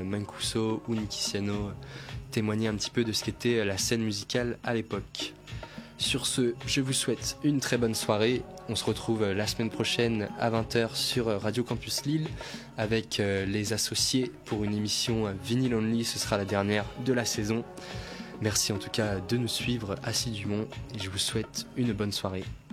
Mancuso ou Nicky Siano témoigner un petit peu de ce qu'était la scène musicale à l'époque. Sur ce, je vous souhaite une très bonne soirée. On se retrouve la semaine prochaine à 20h sur Radio Campus Lille avec les associés pour une émission Vinyl Only. Ce sera la dernière de la saison. Merci en tout cas de nous suivre assidûment et je vous souhaite une bonne soirée.